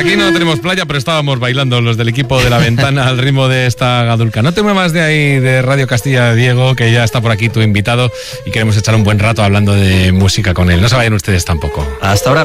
aquí no tenemos playa, pero estábamos bailando los del equipo de La Ventana al ritmo de esta gadulca. No te muevas de ahí de Radio Castilla, Diego, que ya está por aquí tu invitado y queremos echar un buen rato hablando de música con él. No se vayan ustedes tampoco. Hasta ahora.